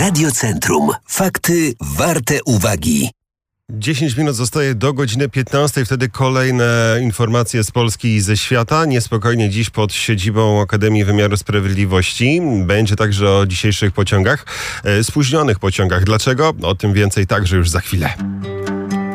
Radiocentrum. Fakty warte uwagi. 10 minut zostaje do godziny 15. Wtedy kolejne informacje z Polski i ze świata. Niespokojnie dziś pod siedzibą Akademii Wymiaru Sprawiedliwości. Będzie także o dzisiejszych pociągach, spóźnionych pociągach. Dlaczego? O tym więcej także już za chwilę.